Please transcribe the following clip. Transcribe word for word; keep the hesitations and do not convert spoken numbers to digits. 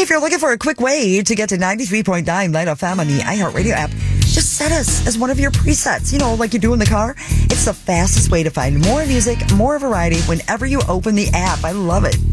Hey, if you're looking for a quick way to get to ninety-three point nine Light F M on the iHeartRadio app, just set us as one of your presets, you know, like you do in the car. It's the fastest way to find more music, more variety whenever you open the app. I love it.